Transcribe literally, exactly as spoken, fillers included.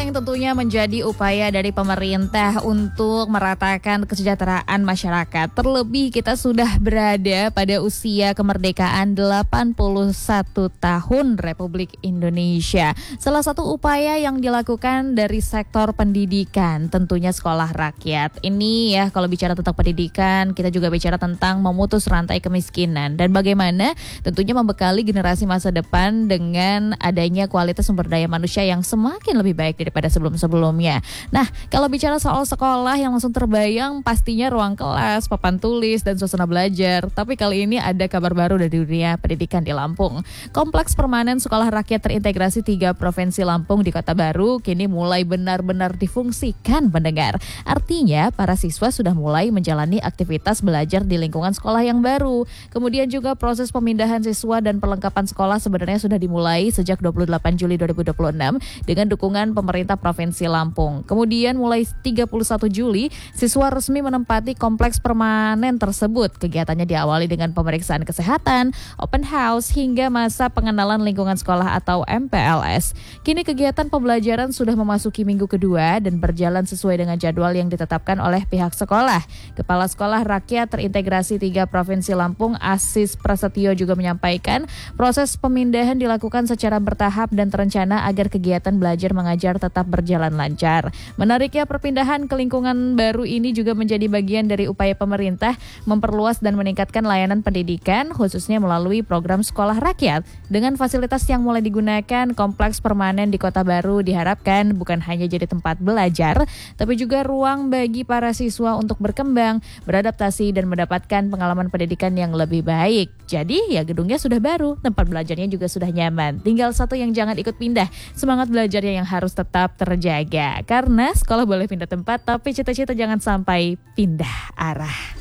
yang tentunya menjadi upaya dari pemerintah untuk meratakan kesejahteraan masyarakat. Terlebih kita sudah berada pada usia kemerdekaan delapan puluh satu tahun Republik Indonesia. Salah satu upaya yang dilakukan dari sektor pendidikan tentunya sekolah rakyat. Ini ya kalau bicara tentang pendidikan, kita juga bicara tentang memutus rantai kemiskinan dan bagaimana tentunya membekali generasi masa depan dengan adanya kualitas sumber daya manusia yang semakin lebih baik daripada sebelum-sebelumnya. Nah, kalau bicara soal sekolah yang langsung terbayang pastinya ruang kelas, papan tulis, dan suasana belajar. Tapi kali ini ada kabar baru dari dunia pendidikan di Lampung. Kompleks permanen sekolah rakyat terintegrasi tiga provinsi Lampung di Kota Baru kini mulai benar-benar difungsikan pendengar. Artinya para siswa sudah mulai menjalani aktivitas belajar di lingkungan sekolah yang baru. Kemudian juga proses pemindahan siswa dan perlengkapan sekolah sebenarnya sudah dimulai sejak dua puluh delapan Juli dua ribu dua puluh enam dengan dukungan pemerintah Provinsi Lampung. Kemudian mulai tiga puluh satu Juli, siswa resmi menempati kompleks permanen tersebut. Kegiatannya diawali dengan pemeriksaan kesehatan, open house, hingga masa pengenalan lingkungan sekolah atau M P L S. Kini kegiatan pembelajaran sudah memasuki minggu kedua dan berjalan sesuai dengan jadwal yang ditetapkan oleh pihak sekolah. Kepala Sekolah Rakyat Terintegrasi tiga Provinsi Lampung, Asis Prasetyo, juga menyampaikan proses pemindahan dilakukan secara bertahap dan terencana agar kegiatan belajar mengajar tetap berjalan lancar. Menariknya, perpindahan ke lingkungan baru ini juga menjadi bagian dari upaya pemerintah memperluas dan meningkatkan layanan pendidikan, khususnya melalui program sekolah rakyat. Dengan fasilitas yang mulai digunakan, kompleks permanen di Kota Baru diharapkan bukan hanya jadi tempat belajar, tapi juga ruang bagi para siswa untuk berkembang, beradaptasi, dan mendapatkan pengalaman pendidikan yang lebih baik. Jadi ya gedungnya sudah baru, tempat belajarnya juga sudah nyaman. Tinggal satu yang jangan ikut pindah, semangat belajarnya yang harus tetap terjaga. Karena sekolah boleh pindah tempat, tapi cita-cita jangan sampai pindah arah.